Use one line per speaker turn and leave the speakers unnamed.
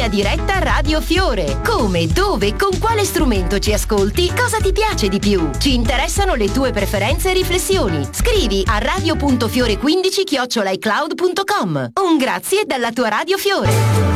linea diretta Radio Fiore. Come, dove, con quale strumento ci ascolti, cosa ti piace di più? Ci interessano le tue preferenze e riflessioni. Scrivi a radio.fiore15@icloud.com. Un grazie dalla tua Radio Fiore.